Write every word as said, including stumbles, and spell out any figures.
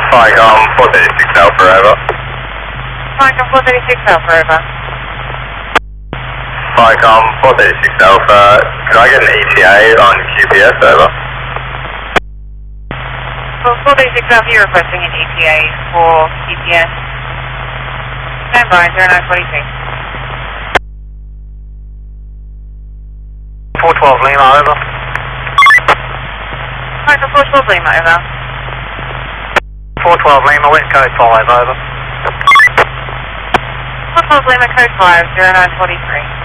Ficom four thirty-six Alpha, over. Ficom four thirty-six Alpha, over. Ficom four thirty-six Alpha, can I get an E T A on Q P S, over? Well, four thirty-six Alpha, you're requesting an E T A for Q P S. Stand by, zero nine forty-six. four twelve Lima, over. Ficom four twelve Lima, over. four twelve Lima, West Coast five, over. four twelve Lima, code five, zero nine forty-three.